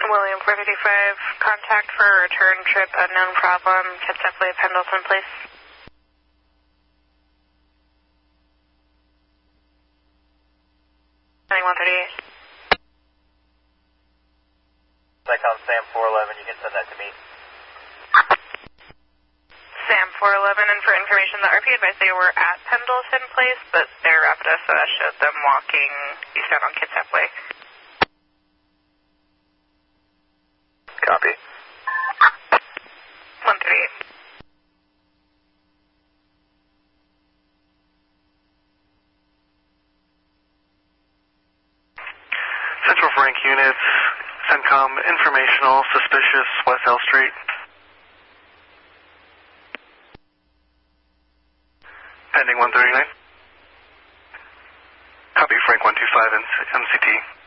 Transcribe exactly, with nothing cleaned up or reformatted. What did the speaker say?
William four fifty-five, contact for a return trip, unknown problem, Kitsapway, Pendleton, please. Heading one thirty-eight. Icon Sam four eleven, you can send that to me. Sam four eleven, and for information, the R P advised they were at Pendleton Place, but they're rapid S O S showed them walking eastbound on Kitsapway. Copy. one thirty-eight. Central Frank units, CENTCOM informational, suspicious, West L Street. Pending one thirty-nine. Copy, Frank one two five and M C T.